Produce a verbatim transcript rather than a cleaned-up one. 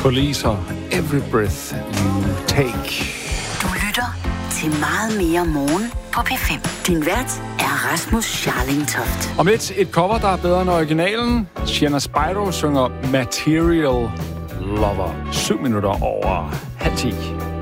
Police og Every Breath You Take. Du lytter til Meget Mere Morgen på P fem. Din vært er Rasmus Scharling-Toft. Om lidt et cover, der er bedre end originalen. Sienna Spyro synger Material Lover. Syv minutter over halv ti.